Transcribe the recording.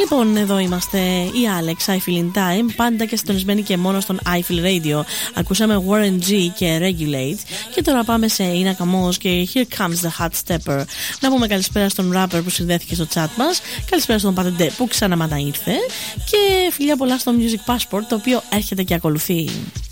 Λοιπόν, εδώ είμαστε η Alex, I Feel in Time, πάντα και συντονισμένοι και μόνο στον I Feel Radio. Ακούσαμε Warren G και Regulate. Και τώρα πάμε σε Ina Kamos και Here Comes the Hot Stepper. Να πούμε καλησπέρα στον rapper που συνδέθηκε στο chat μας. Καλησπέρα στον Πατεντέ που ξαναματά ήρθε. Και φιλιά πολλά στο Music Passport, το οποίο έρχεται και ακολουθεί.